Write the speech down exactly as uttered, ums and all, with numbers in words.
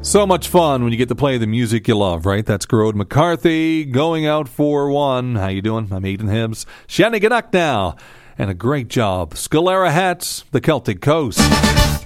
So much fun when you get to play the music you love, right? That's Gerard McCarthy, Going Out for One. How you doing? I'm Aidan Hibbs. Shanniganuk now. And a great job. Scalera Hats, the Celtic Coast.